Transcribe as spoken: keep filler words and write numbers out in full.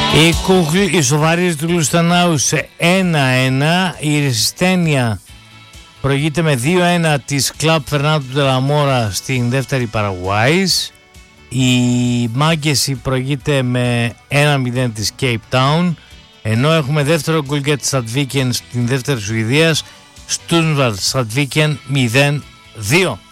Η Κούχλη ισοβαρίζει του Λουστανάου σε ένα ένα. Η Ρεσιστένια προηγείται με δύο ένα της Κλαμπ Φερνάντο Τελαμόρα στην δεύτερη Παραγουάης. Η Μάγκεση προηγείται με ένα μηδέν της Cape Town, ενώ έχουμε δεύτερο γκολ για τη Sandviken στην δεύτερη Σουηδίας, Sturmvall Sandviken μηδέν δύο.